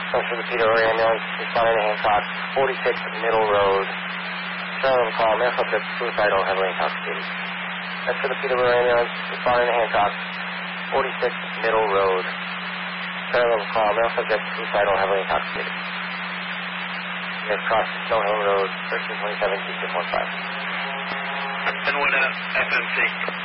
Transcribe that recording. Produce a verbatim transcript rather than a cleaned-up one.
Comes for the Peterborough ambulance, responding to Hancock, forty-six Middle Road. Parallel call, male subject, suicidal, heavily intoxicated. That's for the Peterborough ambulance, responding to Hancock, forty-six Middle Road. Parallel call, male subject, suicidal, heavily intoxicated. We have crossed Snow Hill Road, thirteen twenty-seven, two six one five. And what uh, F M C?